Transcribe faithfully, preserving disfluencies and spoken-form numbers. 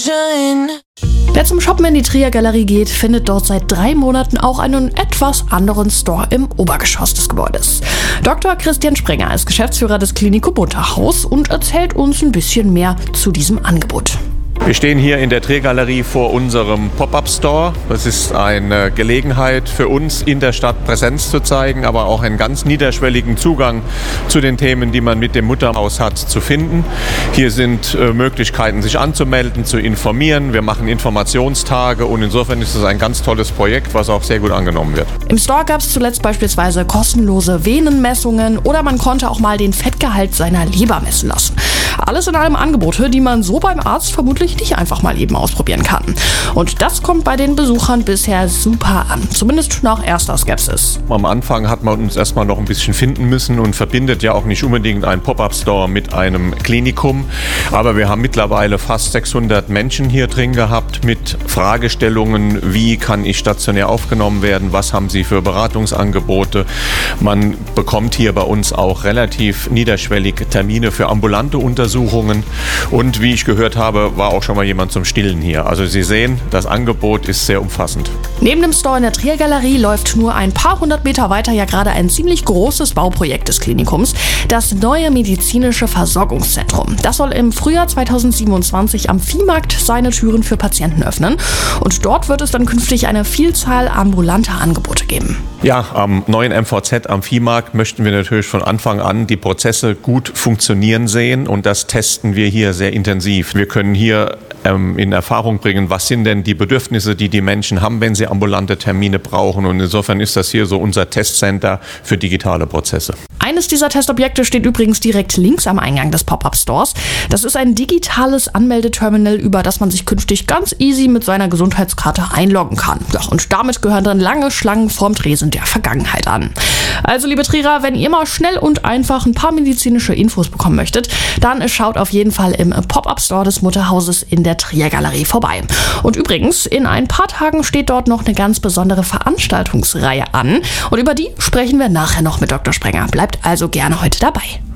Wer zum Shoppen in die Trier Galerie geht, findet dort seit drei Monaten auch einen etwas anderen Store im Obergeschoss des Gebäudes. Doktor Christian Sprenger ist Geschäftsführer des Klinikum Mutterhaus und erzählt uns ein bisschen mehr zu diesem Angebot. Wir stehen hier in der Trier Galerie vor unserem Pop-up-Store. Das ist eine Gelegenheit für uns, in der Stadt Präsenz zu zeigen, aber auch einen ganz niederschwelligen Zugang zu den Themen, die man mit dem Mutterhaus hat, zu finden. Hier sind äh, Möglichkeiten, sich anzumelden, zu informieren. Wir machen Informationstage und insofern ist es ein ganz tolles Projekt, was auch sehr gut angenommen wird. Im Store gab es zuletzt beispielsweise kostenlose Venenmessungen oder man konnte auch mal den Fettgehalt seiner Leber messen lassen. Alles in allem Angebote, die man so beim Arzt vermutlich nicht einfach mal eben ausprobieren kann. Und das kommt bei den Besuchern bisher super an, zumindest nach erster Skepsis. Am Anfang hat man uns erstmal noch ein bisschen finden müssen und verbindet ja auch nicht unbedingt einen Pop-up-Store mit einem Klinikum. Aber wir haben mittlerweile fast sechshundert Menschen hier drin gehabt mit Fragestellungen, wie kann ich stationär aufgenommen werden, was haben sie für Beratungsangebote. Man bekommt hier bei uns auch relativ niederschwellig Termine für ambulante Untersuchungen und wie ich gehört habe, war auch schon mal jemand zum Stillen hier. Also Sie sehen, das Angebot ist sehr umfassend. Neben dem Store in der Trier Galerie läuft nur ein paar hundert Meter weiter ja gerade ein ziemlich großes Bauprojekt des Klinikums, das neue medizinische Versorgungszentrum. Das soll im Frühjahr zweitausendsiebenundzwanzig am Viehmarkt seine Türen für Patienten öffnen und dort wird es dann künftig eine Vielzahl ambulanter Angebote geben. Ja, am neuen M V Z am Viehmarkt möchten wir natürlich von Anfang an die Prozesse gut funktionieren sehen und das testen wir hier sehr intensiv. Wir können hier ähm, in Erfahrung bringen, was sind denn die Bedürfnisse, die die Menschen haben, wenn sie ambulante Termine brauchen und insofern ist das hier so unser Testcenter für digitale Prozesse. Eines dieser Testobjekte steht übrigens direkt links am Eingang des Pop-up-Stores. Das ist ein digitales Anmeldeterminal, über das man sich künftig ganz easy mit seiner Gesundheitskarte einloggen kann. Ja, und damit gehören dann lange Schlangen vorm Tresen der Vergangenheit an. Also liebe Trierer, wenn ihr mal schnell und einfach ein paar medizinische Infos bekommen möchtet, dann schaut auf jeden Fall im Pop-up-Store des Mutterhauses in der Trier Galerie vorbei. Und übrigens, in ein paar Tagen steht dort noch eine ganz besondere Veranstaltungsreihe an und über die sprechen wir nachher noch mit Doktor Sprenger. Bleibt also gerne heute dabei.